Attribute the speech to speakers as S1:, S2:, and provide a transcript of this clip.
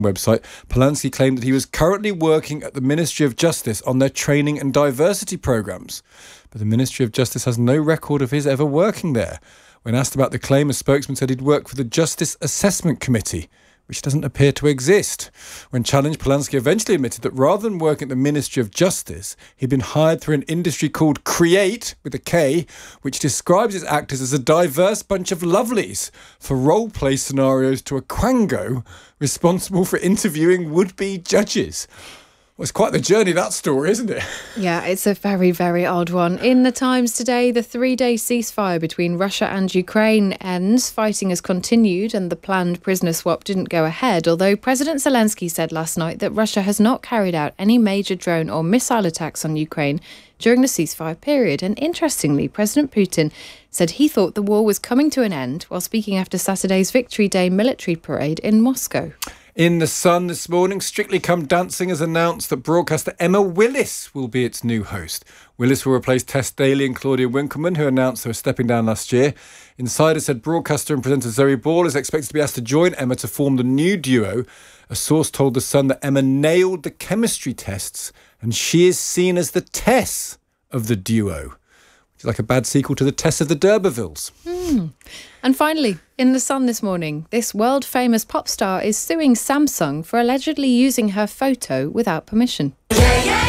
S1: website, Polanski claimed that he was currently working at the Ministry of Justice on their training and diversity programmes. But the Ministry of Justice has no record of his ever working there. When asked about the claim, a spokesman said he'd worked for the Justice Assessment Committee, which doesn't appear to exist. When challenged, Polanski eventually admitted that rather than working at the Ministry of Justice, he'd been hired through an industry called Create, with a K, which describes its actors as a diverse bunch of lovelies for role-play scenarios to a quango responsible for interviewing would-be judges. Well, it's quite the journey, that story, isn't it?
S2: Yeah, it's a very, very odd one. In the Times today, the 3-day ceasefire between Russia and Ukraine ends. Fighting has continued and the planned prisoner swap didn't go ahead, although President Zelensky said last night that Russia has not carried out any major drone or missile attacks on Ukraine during the ceasefire period. And interestingly, President Putin said he thought the war was coming to an end while speaking after Saturday's Victory Day military parade in Moscow.
S1: In The Sun this morning, Strictly Come Dancing has announced that broadcaster Emma Willis will be its new host. Willis will replace Tess Daly and Claudia Winkleman, who announced they were stepping down last year. Insider said broadcaster and presenter Zoe Ball is expected to be asked to join Emma to form the new duo. A source told The Sun that Emma nailed the chemistry tests and she is seen as the Tess of the duo, which is like a bad sequel to the Tess of the D'Urbervilles.
S2: And finally, in The Sun this morning, this world-famous pop star is suing Samsung for allegedly using her photo without permission.